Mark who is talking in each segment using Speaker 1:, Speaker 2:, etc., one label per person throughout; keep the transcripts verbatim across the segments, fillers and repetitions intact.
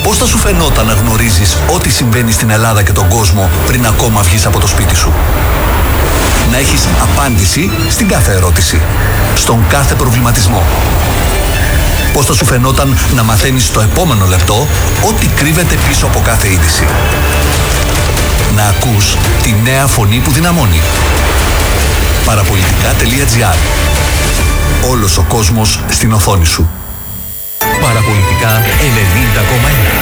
Speaker 1: Πώς θα σου φαινόταν να γνωρίζεις ό,τι συμβαίνει στην Ελλάδα και τον κόσμο πριν ακόμα βγεις από το σπίτι σου? Να έχεις απάντηση στην κάθε ερώτηση, στον κάθε προβληματισμό. Πώς θα σου φαινόταν να μαθαίνεις στο επόμενο λεπτό ό,τι κρύβεται πίσω από κάθε είδηση? Να ακούς τη νέα φωνή που δυναμώνει. Παραπολιτικά.gr. Όλος ο κόσμος στην οθόνη σου.
Speaker 2: Παραπολιτικά ενενήντα κόμμα ένα.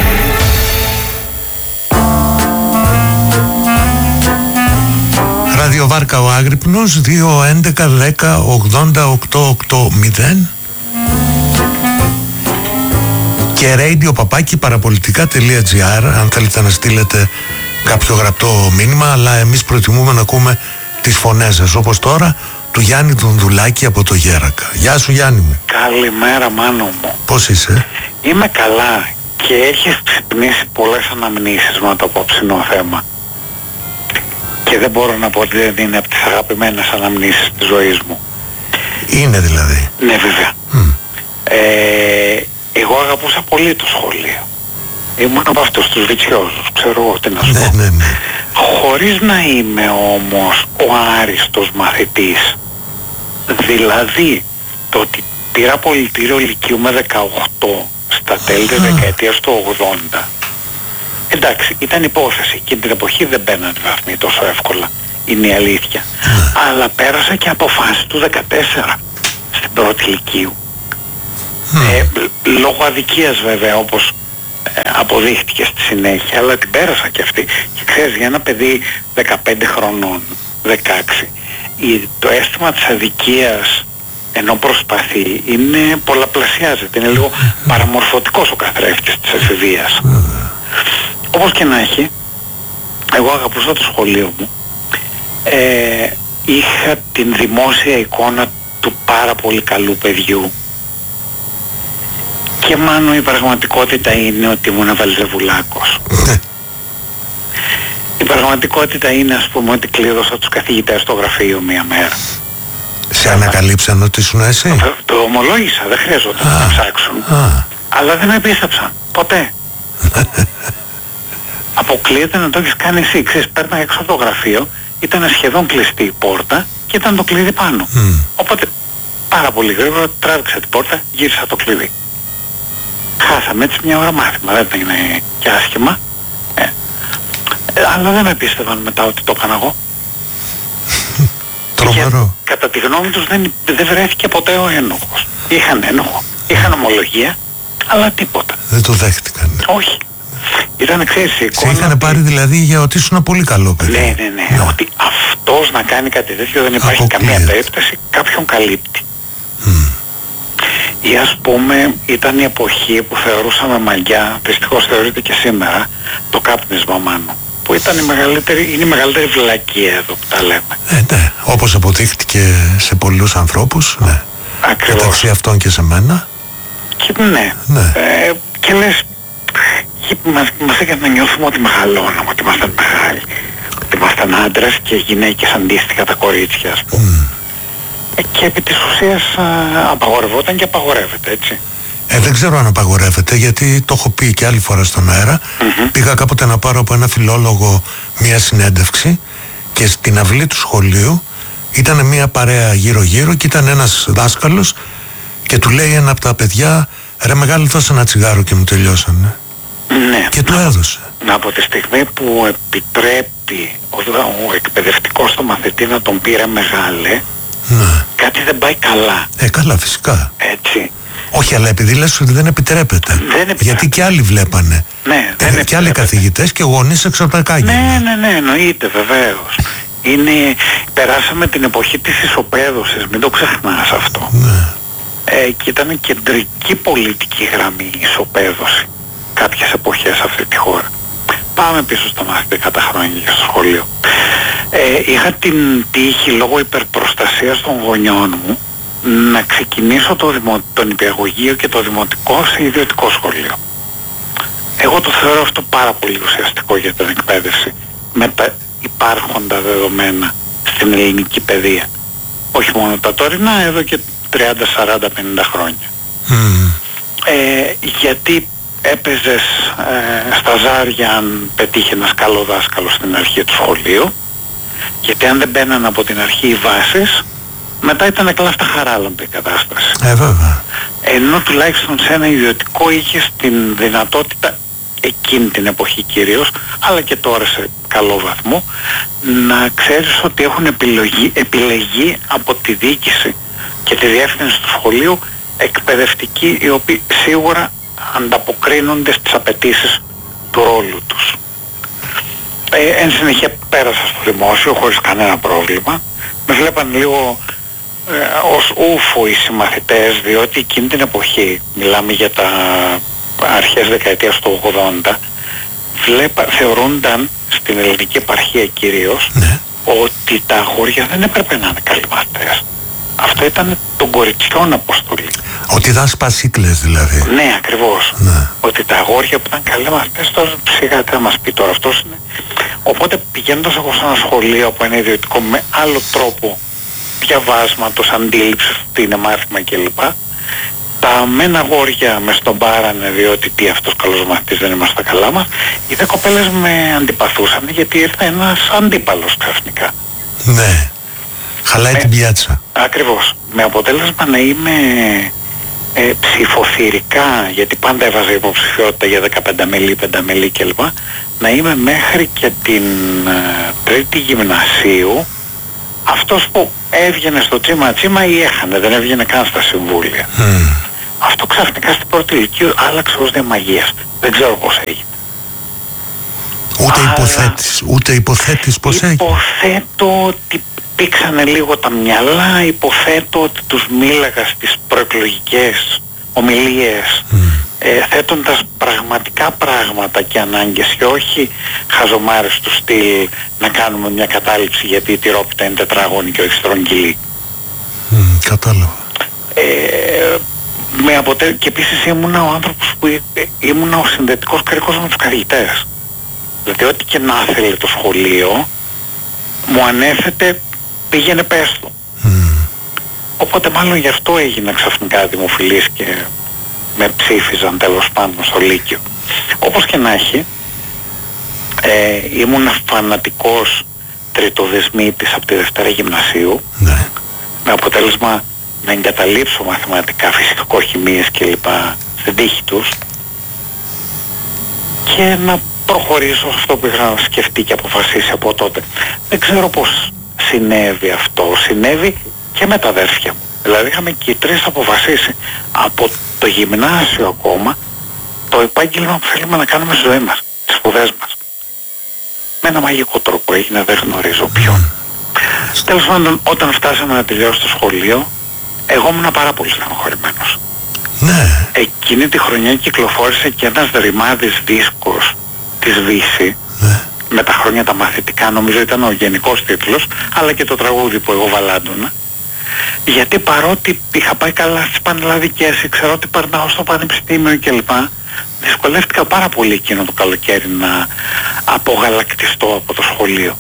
Speaker 3: Ραδιοβάρκα ο Άγρυπνος δύο έντεκα δέκα ογδόντα οκτώ ογδόντα και radio παπάκι παραπολιτικά.gr αν θέλετε να στείλετε κάποιο γραπτό μήνυμα, αλλά εμείς προτιμούμε να ακούμε τις φωνές σας, όπως τώρα του Γιάννη Δουνδουλάκη από το Γέρακα. Γεια σου Γιάννη μου.
Speaker 4: Καλημέρα Μάνο μου.
Speaker 3: Πώς είσαι?
Speaker 4: Είμαι καλά και έχεις ξυπνήσει πολλές αναμνήσεις με το απόψινό θέμα. Και δεν μπορώ να πω ότι δεν είναι από τις αγαπημένες αναμνήσεις της ζωής μου.
Speaker 3: Είναι δηλαδή?
Speaker 4: Ναι βέβαια. Mm. Ε, εγώ αγαπούσα πολύ το σχολείο. Ήμουν από αυτούς τους βιτσιόζους, ξέρω εγώ τι να σου πω.
Speaker 3: Ναι, ναι, ναι.
Speaker 4: Χωρίς να είμαι όμως ο άριστος μαθητής. Δηλαδή, το ότι πήρα πολιτήριο λυκείου με δεκαοκτώ στα τέλη της δεκαετίας του ογδόντα. Εντάξει, ήταν υπόθεση και την εποχή δεν μπαίνανε βαθμοί τόσο εύκολα. Είναι η αλήθεια. Αλλά πέρασα και αποφάσεις του δεκατέσσερα στην πρώτη λυκείου. Ε, λόγω αδικίας βέβαια, όπως ε, αποδείχτηκε στη συνέχεια, αλλά την πέρασα και αυτή. Και ξέρεις, για ένα παιδί δεκαπέντε χρονών, δεκαέξι, η, το αίσθημα της αδικίας ενώ προσπαθεί είναι πολλαπλασιάζεται. Είναι λίγο παραμορφωτικός ο καθρέφτης της εφηβείας. Όπως και να έχει, εγώ αγαπούσα το σχολείο μου. Ε, είχα την δημόσια εικόνα του πάρα πολύ καλού παιδιού. Και μάλλον η πραγματικότητα είναι ότι ήμουν βαλζεβουλάκος. Η πραγματικότητα είναι, ας πούμε, ότι κλείδωσα τους καθηγητές στο γραφείο μία μέρα.
Speaker 3: Σε ανακαλύψαν ότι ήσουν εσύ?
Speaker 4: Το, το ομολόγησα, δεν χρειαζόταν να ψάξουν. Α. Αλλά δεν με πίστεψαν, ποτέ. Αποκλείεται να το έχεις κάνει εσύ. Ξέρεις, πέρνα έξω από το γραφείο, ήταν σχεδόν κλειστή η πόρτα και ήταν το κλειδί πάνω. Mm. Οπότε πάρα πολύ γρήγορα τράβηξα την πόρτα, γύρισα το κλειδί. Χάσαμε έτσι μια ώρα μάθημα, δεν είναι και άσχημα. Ε, ε, αλλά δεν με πίστευαν μετά ότι το έκανα εγώ.
Speaker 3: Τρομερό.
Speaker 4: Κατά τη γνώμη τους δεν, δεν βρέθηκε ποτέ ο ένοχος. Είχαν ένοχο, είχαν ομολογία, αλλά τίποτα.
Speaker 3: Δεν το δέχτηκαν.
Speaker 4: Όχι. Ήταν, ξέρεις, η εικόνα...
Speaker 3: Σε είχαν πάρει δηλαδή για ότι ήσουν πολύ καλό παιδί.
Speaker 4: Ναι, ναι, ναι, ναι. Ότι αυτός να κάνει κάτι τέτοιο δεν υπάρχει
Speaker 3: αποκλείεται.
Speaker 4: Καμία περίπτωση, κάποιον καλύπτει. Mm. Ή ας πούμε ήταν η εποχή που θεωρούσαμε μαγιά, δυστυχώς θεωρείται και σήμερα, το κάπνισμα Μάνο. Που ήταν η μεγαλύτερη, είναι η μεγαλύτερη βλακία εδώ που τα λέμε.
Speaker 3: Ε, ναι, όπως αποδείχτηκε σε πολλούς ανθρώπους, ναι.
Speaker 4: Ακριβώς.
Speaker 3: Μεταξύ αυτών και σε μένα.
Speaker 4: Και ναι. ναι. Ε, και λες, μας, μας έκανε να νιώθουμε ότι μεγαλώναμε, ότι ήμασταν μεγάλοι. Ότι ήμασταν άντρες και γυναίκες αντίστοιχα τα κορίτσια, ας πούμε. Mm. Ε, και επί της ουσίας α, απαγορευόταν και απαγορεύεται, έτσι.
Speaker 3: Ε, δεν ξέρω αν απαγορεύεται, γιατί το έχω πει και άλλη φορά στον αέρα. Mm-hmm. Πήγα κάποτε να πάρω από ένα φιλόλογο μια συνέντευξη και στην αυλή του σχολείου ήταν μια παρέα γύρω-γύρω και ήταν ένας δάσκαλος και του λέει ένα από τα παιδιά, ρε μεγάλη, δώσε ένα τσιγάρο, και μου τελειώσανε.
Speaker 4: Ναι.
Speaker 3: Και του έδωσε.
Speaker 4: Από τη στιγμή που επιτρέπει ο, ο εκπαιδευτικός στο μαθητή να τον πήρε μεγάλε, ναι. Κάτι δεν πάει καλά.
Speaker 3: Ε, καλά, φυσικά.
Speaker 4: Έτσι.
Speaker 3: Όχι, αλλά επειδή λες ότι δεν επιτρέπεται.
Speaker 4: Δεν επιτρέπεται.
Speaker 3: Γιατί και άλλοι βλέπανε.
Speaker 4: Ναι, δεν
Speaker 3: ε, και άλλοι καθηγητές και γονείς εξωτακάκια.
Speaker 4: Ναι, ναι, ναι, εννοείται βεβαίως. Είναι, περάσαμε την εποχή της ισοπαίδωσης, μην το ξεχνάς αυτό.
Speaker 3: Ναι.
Speaker 4: Ε, και ήταν κεντρική πολιτική γραμμή η ισοπαίδωση κάποιες εποχές σε αυτή τη χώρα. Πάμε πίσω στα μαθητικά τα χρόνια στο σχολείο. Ε, είχα την τύχη λόγω υπερπροστασίας των γονιών μου να ξεκινήσω το δημο, τον υπηαγωγείο και το δημοτικό σε ιδιωτικό σχολείο. Εγώ το θεωρώ αυτό πάρα πολύ ουσιαστικό για την εκπαίδευση με τα υπάρχοντα δεδομένα στην ελληνική παιδεία. Όχι μόνο τα τωρινά, εδώ και τριάντα, σαράντα, πενήντα χρόνια. Mm. Ε, γιατί έπαιζες ε, στα ζάρια αν πετύχει ένας καλό δάσκαλο στην αρχή του σχολείου, γιατί αν δεν μπαίναν από την αρχή οι βάσεις, μετά ήταν κλάστα χαράλαμπη η κατάσταση.
Speaker 3: Ε, βέβαια.
Speaker 4: Ενώ τουλάχιστον σε ένα ιδιωτικό είχες την δυνατότητα, εκείνη την εποχή κυρίως, αλλά και τώρα σε καλό βαθμό, να ξέρεις ότι έχουν επιλογή, επιλεγεί από τη διοίκηση και τη διεύθυνση του σχολείου εκπαιδευτικοί, οι οποίοι σίγουρα ανταποκρίνονται στις απαιτήσεις του ρόλου τους. Ε, εν συνεχεία πέρασα στο δημόσιο χωρίς κανένα πρόβλημα. Με βλέπαν λίγο ε, ως ούφο οι συμμαθητές, διότι εκείνη την εποχή, μιλάμε για τα αρχές δεκαετίας του ογδόντα, βλέπα, θεωρούνταν στην ελληνική επαρχία κυρίως, ναι, ότι τα αγόρια δεν έπρεπε να είναι καλοί μαθητές. Αυτό ήταν των κοριτσιών αποστολή.
Speaker 3: Ότι ήταν σπασίκλες δηλαδή.
Speaker 4: Ναι, ακριβώς.
Speaker 3: Ναι.
Speaker 4: Ότι τα αγόρια που ήταν καλοί μαθητές, τώρα σιγά τι θα μας πει τώρα αυτός είναι. Οπότε πηγαίνοντας εγώ σε ένα σχολείο από ένα ιδιωτικό με άλλο τρόπο διαβάσματος, αντίληψης, τι είναι μάθημα κλπ. Τα μεν αγόρια με στον πάρανε διότι τι αυτός καλός μαθητής, δεν είμαστε καλά μας. Οι δε κοπέλες με αντιπαθούσαν γιατί ήρθε ένας αντίπαλος ξαφνικά.
Speaker 3: Ναι. Χαλάει με, την πιάτσα.
Speaker 4: Ακριβώς. Με αποτέλεσμα να είμαι ε, ψηφοθυρικά, γιατί πάντα έβαζα υποψηφιότητα για δεκαπέντε μελή, πέντε μελή κλπ. Να είμαι μέχρι και την ε, τρίτη γυμνασίου αυτός που έβγαινε στο τσίμα τσίμα ή έχανε, δεν έβγαινε καν στα συμβούλια. Mm. Αυτό ξαφνικά στην πρώτη ηλικία άλλαξε ως διαμαγείας. Δεν ξέρω πώς έγινε.
Speaker 3: Ούτε
Speaker 4: Αλλά
Speaker 3: υποθέτεις, ούτε υποθέτεις πώς έγινε.
Speaker 4: Υποθέτω ότι πήξανε λίγο τα μυαλά, υποθέτω ότι τους μίλαγα στις προεκλογικές ομιλίες, mm. ε, θέτοντας πραγματικά πράγματα και ανάγκες και όχι χαζομάρες του στυλ να κάνουμε μια κατάληψη γιατί η τυρόπιτα είναι τετράγωνη και όχι στρογγυλή.
Speaker 3: Mm, κατάλαβα.
Speaker 4: Ε, με αποτε... Και επίσης ήμουνα ο άνθρωπος που ε, ήμουνα ο συνδετικός κρίκος με τους καθηγητές. Δηλαδή ό,τι και να θέλει το σχολείο μου ανέθετε πήγαινε πες του. Mm. Οπότε μάλλον γι' αυτό έγινα ξαφνικά δημοφιλής και με ψήφιζαν τέλος πάντων στο Λύκειο. Όπως και να έχει, ε, ήμουν φανατικός τριτοδεσμίτης από τη Δευτέρα Γυμνασίου, ναι, με αποτέλεσμα να εγκαταλείψω μαθηματικά, φυσικο-χημίες κλπ. Στην τύχη τους και να προχωρήσω σε αυτό που είχα σκεφτεί και αποφασίσει από τότε. Δεν ξέρω πώς συνέβη αυτό. Συνέβη και με τα αδέρφια μου. Δηλαδή είχαμε και οι τρεις αποφασίσει από το γυμνάσιο ακόμα το επάγγελμα που θέλουμε να κάνουμε στη ζωή μας, τις σπουδές μας. Με ένα μαγικό τρόπο έγινε, δεν γνωρίζω ποιον. Mm. Τέλος πάντων, όταν φτάσαμε να τελειώσω το σχολείο, εγώ ήμουν πάρα πολύ στενοχωρημένος.
Speaker 3: Ναι.
Speaker 4: Εκείνη τη χρονιά κυκλοφόρησε και ένας ρημάδης δίσκος της Βύση, ναι, με τα χρόνια τα μαθητικά, νομίζω ήταν ο γενικός τίτλος, αλλά και το τραγούδι που εγώ βαλάντωνα. Γιατί παρότι είχα πάει καλά στις πανελλαδικές, ξέρω ότι περνάω στο πανεπιστήμιο κλπ, δυσκολεύτηκα πάρα πολύ εκείνο το καλοκαίρι να απογαλακτιστώ από το σχολείο.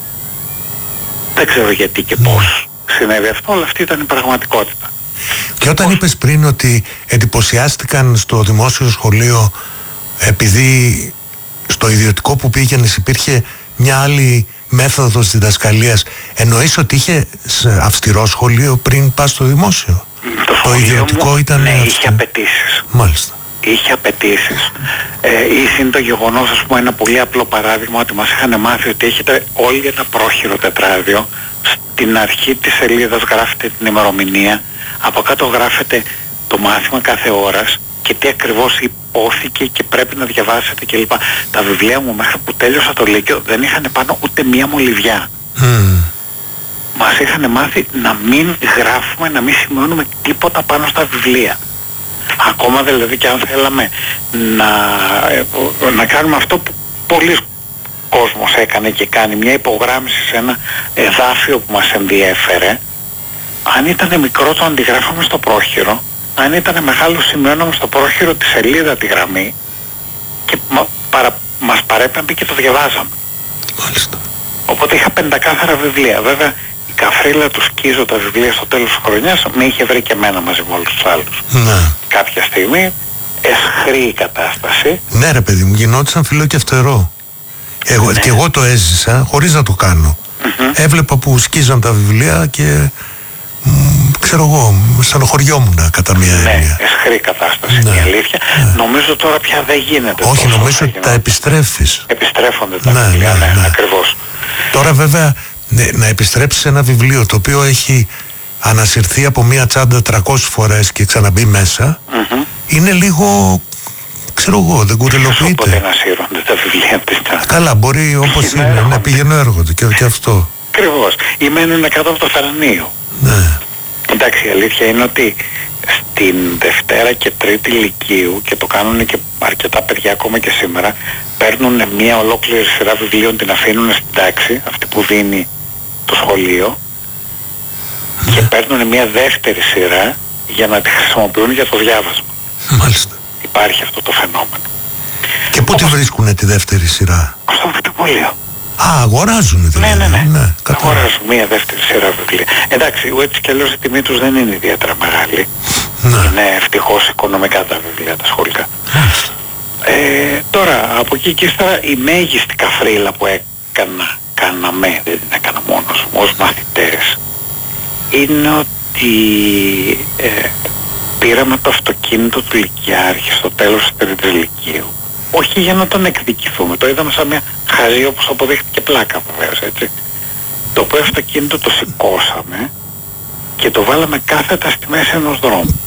Speaker 4: Δεν ξέρω γιατί και πώς συνέβη αυτό, αλλά αυτή ήταν η πραγματικότητα.
Speaker 3: Και όταν πώς... είπες πριν ότι εντυπωσιάστηκαν στο δημόσιο σχολείο επειδή στο ιδιωτικό που πήγαινες υπήρχε μια άλλη μέθοδος διδασκαλίας, εννοείς ότι είχε αυστηρό σχολείο πριν πας στο δημόσιο?
Speaker 4: Το,
Speaker 3: το ιδιωτικό μου, ήταν...
Speaker 4: Ναι,
Speaker 3: αυστηρό.
Speaker 4: είχε απαιτήσεις.
Speaker 3: Μάλιστα.
Speaker 4: Είχε απαιτήσεις. Ε, είναι το γεγονός, ας πούμε, ένα πολύ απλό παράδειγμα, ότι μας είχαν μάθει ότι έχετε όλοι ένα πρόχειρο τετράδιο. Στην αρχή της σελίδας γράφετε την ημερομηνία, από κάτω γράφετε το μάθημα κάθε ώρας και τι ακριβώς υπόθηκε και πρέπει να διαβάσετε κλπ. Τα βιβλία μου μέχρι που τέλειωσα το Λύκειο δεν είχαν πάνω ούτε μία μολυβιά. Mm. Μας είχαν μάθει να μην γράφουμε, να μην σημειώνουμε τίποτα πάνω στα βιβλία. Ακόμα δηλαδή και αν θέλαμε να, να κάνουμε αυτό που πολλοί κόσμος έκανε και κάνει, μια υπογράμμιση σε ένα εδάφιο που μας ενδιέφερε, αν ήταν μικρό το αντιγράφαμε στο πρόχειρο, αν ήταν μεγάλο σημειώναμε στο πρόχειρο τη σελίδα τη γραμμή και μα, παρα, μας παρέπεμπε και το διαβάζαμε.
Speaker 3: Μάλιστα.
Speaker 4: Οπότε είχα πεντακάθαρα βιβλία. Βέβαια η καφρίλα του σκίζω τα βιβλία στο τέλος της χρονιάς με είχε βρει και εμένα μαζί με όλους τους άλλους.
Speaker 3: Ναι.
Speaker 4: Κάποια στιγμή Εσχρή η κατάσταση.
Speaker 3: Ναι ρε παιδί μου, γινόντουσαν φιλό και φτερό. Εγώ,
Speaker 4: Ναι.
Speaker 3: Και εγώ το έζησα χωρίς να το κάνω.
Speaker 4: Mm-hmm.
Speaker 3: Έβλεπα που σκίζαν τα βιβλία και μ, ξέρω εγώ, στενοχωριόμουν κατά μία
Speaker 4: Ναι,
Speaker 3: έννοια.
Speaker 4: εσχρή κατάσταση,
Speaker 3: Ναι.
Speaker 4: είναι η αλήθεια. Νομίζω τώρα πια δεν γίνεται.
Speaker 3: Όχι,
Speaker 4: τόσο
Speaker 3: νομίζω
Speaker 4: όσο
Speaker 3: ότι τα
Speaker 4: γινόταν.
Speaker 3: επιστρέφεις.
Speaker 4: Επιστρέφονται τα
Speaker 3: Ναι,
Speaker 4: βιβλία,
Speaker 3: ναι,
Speaker 4: ναι,
Speaker 3: ναι.
Speaker 4: ακριβώς.
Speaker 3: Τώρα βέβαια ναι, να επιστρέψεις σε ένα βιβλίο το οποίο έχει ανασυρθεί από μία τσάντα τριακόσιες φορές και ξαναμπεί μέσα,
Speaker 4: Mm-hmm.
Speaker 3: είναι λίγο, ξέρω εγώ, δεν
Speaker 4: Όποτε
Speaker 3: κουρελοποιείται.
Speaker 4: να σύρονται τα βιβλία της τσάντας.
Speaker 3: Καλά, μπορεί όπως
Speaker 4: Πηγαίνω
Speaker 3: είναι, ναι,
Speaker 4: έρχονται.
Speaker 3: πηγαίνω έργονται και, και αυτό.
Speaker 4: Ακριβώς. Ή μένουν κάτω από το θρανείο.
Speaker 3: Ναι.
Speaker 4: Εντάξει, η αλήθεια είναι ότι στην Δευτέρα και Τρίτη Λυκείου, και το κάνουν και αρκετά παιδιά ακόμα και σήμερα, παίρνουν μια ολόκληρη σειρά βιβλίων, την αφήνουν στην τάξη, αυτή που δίνει το σχολείο, και παίρνουν μια δεύτερη σειρά για να τη χρησιμοποιούν για το διάβασμα.
Speaker 3: Μάλιστα.
Speaker 4: Υπάρχει αυτό το φαινόμενο.
Speaker 3: Και πού τη βρίσκουνε τη δεύτερη σειρά?
Speaker 4: Στο βιβλιοπωλείο.
Speaker 3: Α, αγοράζουνε
Speaker 4: Ναι,
Speaker 3: δηλαδή.
Speaker 4: ναι, ναι.
Speaker 3: κατάλαβα.
Speaker 4: Αγοράζουν μια δεύτερη σειρά βιβλία. Εντάξει, έτσι κι αλλιώς η τιμή τους δεν είναι ιδιαίτερα μεγάλη.
Speaker 3: Ναι.
Speaker 4: Είναι ευτυχώς οικονομικά τα βιβλία τα σχολικά.
Speaker 3: Μάλιστα.
Speaker 4: Ε, τώρα, από εκεί και ύστερα, η μέγιστη καφρίλα που έκανα, κάναμε, δεν την έκανα μόνος μου, ως μαθητές, είναι ότι ε, πήραμε το αυτοκίνητο του Λυκειάρχη στο τέλος της τρίτης Λυκείου. Όχι για να τον εκδικηθούμε, το είδαμε σαν μια χαζή, όπως αποδείχτηκε, πλάκα βεβαίως, έτσι. Το οποίο αυτοκίνητο το σηκώσαμε και το βάλαμε κάθετα στη μέση ενός δρόμου.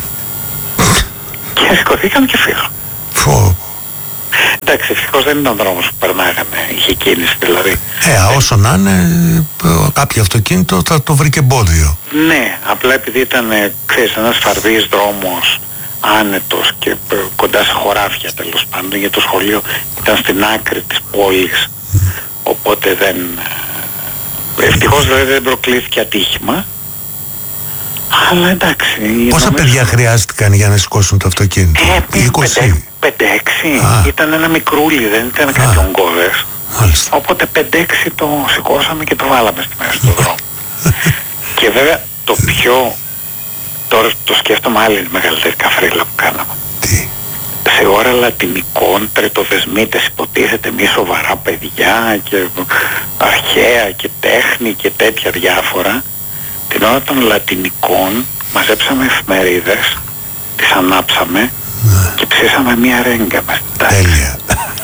Speaker 4: Και σηκωθήκαμε και φύγαμε.
Speaker 3: Φω.
Speaker 4: Εντάξει, ευτυχώς δεν ήταν δρόμος που περνάγανε, είχε κίνηση δηλαδή.
Speaker 3: Ε, όσο να είναι, ε, κάποιο αυτοκίνητο θα το βρει και εμπόδιο.
Speaker 4: Ναι, απλά επειδή ήταν, ε, ξέρεις, ένας φαρδής δρόμος, άνετος και ε, κοντά σε χωράφια τέλος πάντων, γιατί το σχολείο ήταν στην άκρη της πόλης, οπότε δεν... ε, ευτυχώς δηλαδή δεν προκλήθηκε ατύχημα, αλλά εντάξει...
Speaker 3: Πόσα
Speaker 4: νομίζω-
Speaker 3: παιδιά χρειάστηκαν για να σηκώσουν το αυτοκίνητο?
Speaker 4: Ε,
Speaker 3: είκοσι.
Speaker 4: πέντε έξι,
Speaker 3: Α.
Speaker 4: ήταν ένα μικρούλι, δεν ήταν κάτι
Speaker 3: Α.
Speaker 4: ογκώδες.
Speaker 3: Μάλιστα.
Speaker 4: Οπότε πέντε έξι το σηκώσαμε και το βάλαμε στη μέση του δρόμου. Και βέβαια το πιο, τώρα το σκέφτομαι, άλλη μεγαλύτερη καφρίλα που κάναμε.
Speaker 3: Τι?
Speaker 4: Σε ώρα λατινικών, τριτοδεσμίτες υποτίθεται, μη σοβαρά παιδιά και αρχαία και τέχνη και τέτοια διάφορα, την ώρα των λατινικών μαζέψαμε εφημερίδες, τις ανάψαμε και ψήσαμε μία ρέγγα μες στην τάξη.
Speaker 3: Τέλεια.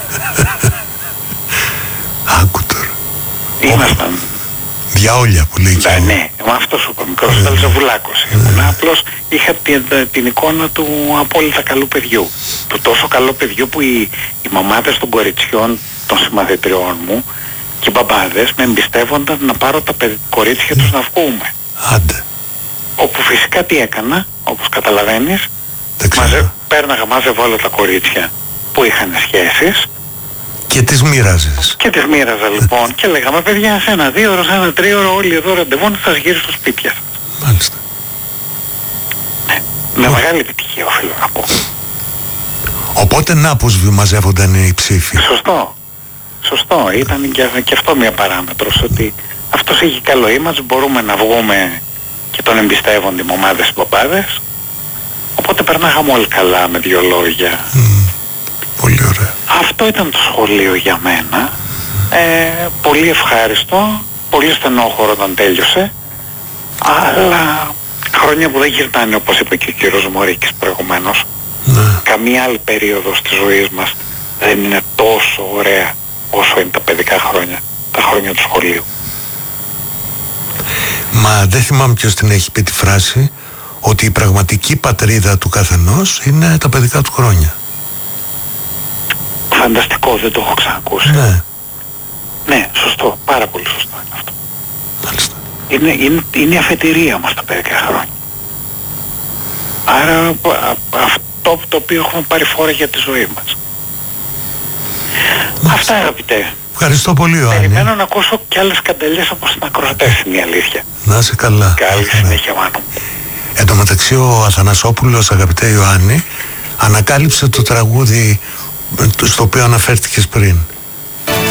Speaker 3: Άκου τώρα.
Speaker 4: Ήμασταν...
Speaker 3: Διαόλια που λέει και
Speaker 4: Ναι,
Speaker 3: εγώ.
Speaker 4: ναι, με αυτό σου είπα, μικρός Βελζεβουλάκος ήμουν. Απλώς είχα την, την εικόνα του απόλυτα καλού παιδιού. Του τόσο καλού παιδιού που οι, οι μαμάδες των κοριτσιών των συμμαθητριών μου και οι μπαμπάδες με εμπιστεύονταν να πάρω τα παιδ, κορίτσια τους να βγούμε.
Speaker 3: Άντε.
Speaker 4: Όπου φυσικά τι έκανα, όπως καταλαβαίνεις,
Speaker 3: Δεν ξέρω.
Speaker 4: μαζε, πέρναγα, μάζευα όλα τα κορίτσια που είχαν σχέσεις
Speaker 3: Και τις μοίραζες.
Speaker 4: και τις μοίραζα λοιπόν και λέγαμε, παιδιά, σε ένα δύο ώρο, σε ένα τρία ώρο, όλοι εδώ ραντεβού, θα σας γύρω στο σπίτι σας.
Speaker 3: Μάλιστα.
Speaker 4: Με μεγάλη επιτυχία οφείλω να πω.
Speaker 3: Οπότε να πως μαζεύονταν οι ψήφοι.
Speaker 4: Σωστό. Σωστό. Ήταν και, και αυτό μια παράμετρος, ότι αυτός έχει καλό image, μπορούμε να βγούμε και τον εμπιστεύονται οι μαμάδες οι παπάδες. Οπότε περνάγαμε όλοι καλά με δύο λόγια.
Speaker 3: Μμ, πολύ ωραία.
Speaker 4: Αυτό ήταν το σχολείο για μένα. Ε, πολύ ευχάριστο, πολύ στενόχωρο όταν τέλειωσε, αλλά χρόνια που δεν γυρνάνε, όπως είπε και ο κύριος Μωρίκης προηγουμένως.
Speaker 3: Ναι.
Speaker 4: Καμία άλλη περίοδος της ζωής μας δεν είναι τόσο ωραία όσο είναι τα παιδικά χρόνια, τα χρόνια του σχολείου.
Speaker 3: Μα δεν θυμάμαι ποιος την έχει πει τη φράση, ότι η πραγματική πατρίδα του καθενός είναι τα παιδικά του χρόνια.
Speaker 4: Φανταστικό, δεν το έχω ξανακούσει.
Speaker 3: Ναι,
Speaker 4: Ναι, σωστό, πάρα πολύ σωστό είναι αυτό.
Speaker 3: μάλιστα.
Speaker 4: Είναι, είναι, είναι η αφετηρία μας τα παιδικά χρόνια. Άρα α, αυτό το οποίο έχουμε πάρει φόρα για τη ζωή μας.
Speaker 3: Μάλιστα.
Speaker 4: Αυτά, αγαπητέ.
Speaker 3: Ευχαριστώ πολύ, Ιωάννη.
Speaker 4: Περιμένω να ακούσω κι άλλες καντελιές από την ακροατές, είναι η αλήθεια.
Speaker 3: Να είσαι καλά.
Speaker 4: Καλή
Speaker 3: Άθανα.
Speaker 4: συνέχεια, Μάνο.
Speaker 3: Εν τω μεταξύ ο Αθανασόπουλος, αγαπητέ Ιωάννη, ανακάλυψε το τραγούδι στο οποίο αναφέρθηκες πριν.